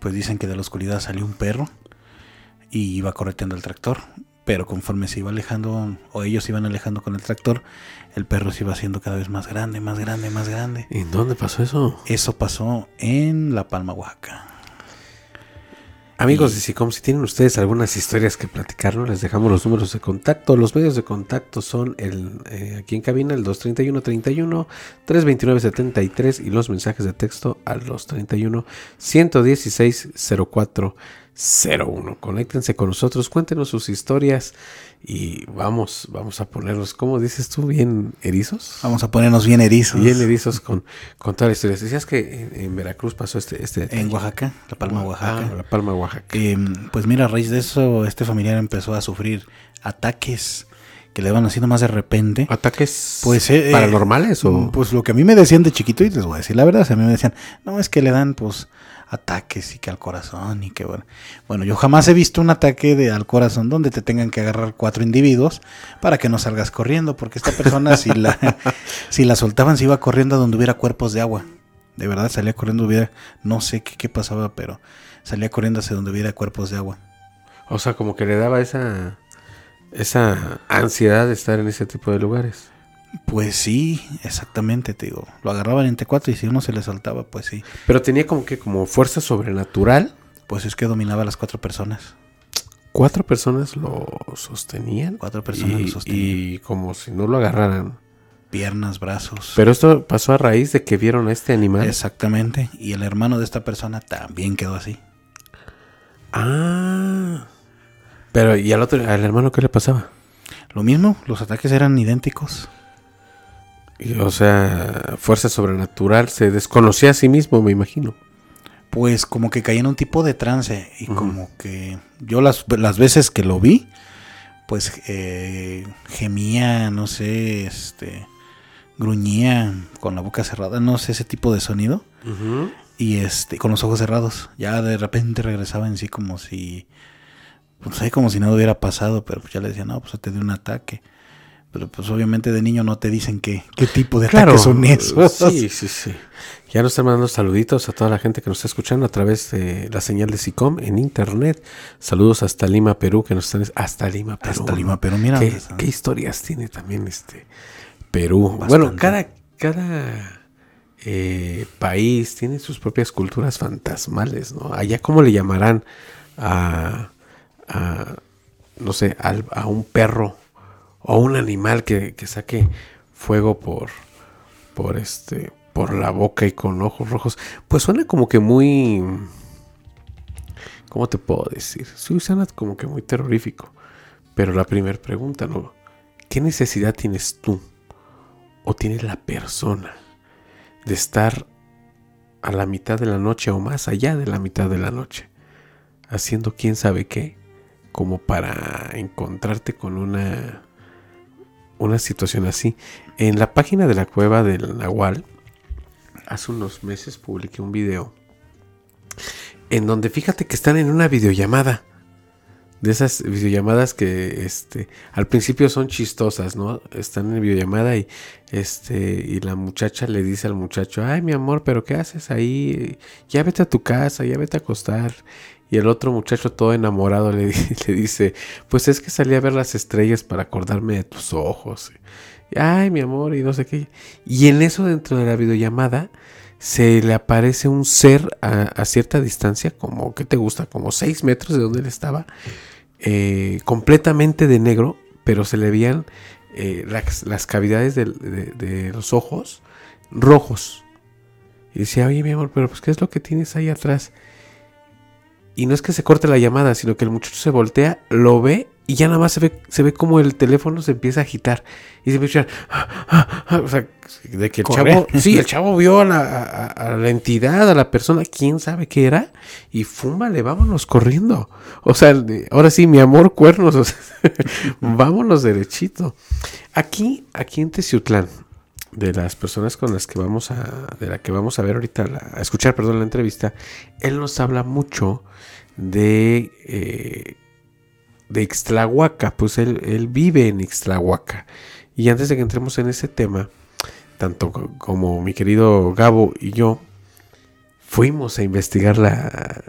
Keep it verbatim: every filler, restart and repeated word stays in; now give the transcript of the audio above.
pues dicen que de la oscuridad salió un perro y iba correteando el tractor. Pero conforme se iba alejando, o ellos se iban alejando con el tractor, el perro se iba haciendo cada vez más grande, más grande, más grande. ¿Y dónde pasó eso? Eso pasó en La Palma, Oaxaca. Amigos de SICOM, si tienen ustedes algunas historias que platicarnos, les dejamos los números de contacto. Los medios de contacto son el eh, aquí en cabina el dos treinta y uno treinta y uno, trescientos veintinueve setenta y tres y los mensajes de texto al dos treinta y uno ciento dieciséis cero cuatro cero uno. Conéctense con nosotros, cuéntenos sus historias y vamos, vamos a ponernos, ¿cómo dices tú? ¿Bien erizos? Vamos a ponernos bien erizos. Bien erizos con, con toda la historia. Decías que en, en Veracruz pasó este... este en Oaxaca, La Palma, Oaxaca. Ah, La Palma, Oaxaca. Eh, pues mira, a raíz de eso, este familiar empezó a sufrir ataques que le van haciendo más de repente. ¿Ataques pues, eh, paranormales? o Pues lo que a mí me decían de chiquito, y les voy a decir la verdad, o sea, a mí me decían, no, es que le dan pues ataques y que al corazón y que bueno. Bueno, yo jamás he visto un ataque de al corazón donde te tengan que agarrar cuatro individuos para que no salgas corriendo, porque esta persona si la si la soltaban se iba corriendo a donde hubiera cuerpos de agua. De verdad salía corriendo, hubiera, no sé qué, qué pasaba, pero salía corriendo hacia donde hubiera cuerpos de agua. O sea, como que le daba esa esa ansiedad de estar en ese tipo de lugares. Pues sí, exactamente, te digo. Lo agarraban entre cuatro y si uno se le saltaba, pues sí. Pero tenía como que como fuerza sobrenatural. Pues es que dominaba a las cuatro personas. Cuatro personas lo sostenían. Cuatro personas y, lo sostenían. Y como si no lo agarraran. Piernas, brazos. Pero esto pasó a raíz de que vieron a este animal. Exactamente. Y el hermano de esta persona también quedó así. Ah. Pero ¿y al otro, al hermano qué le pasaba? Lo mismo, los ataques eran idénticos. Y, o sea, fuerza sobrenatural, se desconocía a sí mismo, me imagino. Pues como que caía en un tipo de trance y uh-huh. como que yo las, las veces que lo vi, pues eh, gemía, no sé, este, gruñía con la boca cerrada, no sé, ese tipo de sonido. Uh-huh. Y este, con los ojos cerrados, ya de repente regresaba en sí como si, pues ahí como si nada hubiera pasado, pero pues ya le decía, no, pues te dio un ataque. Pero pues obviamente de niño no te dicen qué, qué tipo de claro, ataques son esos. Sí, sí, sí. Ya nos están mandando saluditos a toda la gente que nos está escuchando a través de la señal de SICOM en internet. Saludos hasta Lima, Perú, que nos están... Hasta Lima, Perú. Hasta Lima, Perú, mira. ¿Qué, qué historias tiene también este Perú? Bastante. Bueno, cada, cada eh, país tiene sus propias culturas fantasmales, ¿no? Allá, ¿cómo le llamarán a, a no sé, a, a un perro o un animal que, que saque fuego por, por este, por la boca y con ojos rojos? Pues suena como que muy, ¿cómo te puedo decir? Sí, suena como que muy terrorífico. Pero la primera pregunta, ¿no? ¿Qué necesidad tienes tú o tiene la persona de estar a la mitad de la noche o más allá de la mitad de la noche haciendo quién sabe qué, como para encontrarte con una una situación así? En la página de la Cueva del Nahual, hace unos meses publiqué un video en donde fíjate que están en una videollamada. De esas videollamadas que este al principio son chistosas, ¿no? Están en videollamada y este y la muchacha le dice al muchacho, ay, mi amor, ¿pero qué haces ahí? Ya vete a tu casa, ya vete a acostar. Y el otro muchacho todo enamorado le, le dice, pues es que salí a ver las estrellas para acordarme de tus ojos. Y, ay, mi amor, y no sé qué. Y en eso, dentro de la videollamada, se le aparece un ser a, a cierta distancia, como, ¿qué te gusta? Como seis metros de donde él estaba, eh, completamente de negro, pero se le veían eh, las, las cavidades de, de, de los ojos rojos. Y decía, oye, mi amor, pero pues ¿qué es lo que tienes ahí atrás? Y no es que se corte la llamada, sino que el muchacho se voltea, lo ve y ya nada más se ve, se ve como el teléfono se empieza a agitar. Y se empieza a escuchar, ah, ah, ah, o sea, de que el Corre. chavo, sí, el chavo vio a la, a, a la entidad, a la persona, quién sabe qué era, y fúmale, vámonos corriendo. O sea, ahora sí, mi amor, cuernos, o sea, vámonos derechito. Aquí, aquí en Teciutlán, de las personas con las que vamos a, de la que vamos a ver ahorita, la, a escuchar, perdón, la entrevista, él nos habla mucho de, eh, de Ixtlahuaca, pues él, él vive en Ixtlahuaca. Y antes de que entremos en ese tema, tanto como mi querido Gabo y yo, fuimos a investigar la,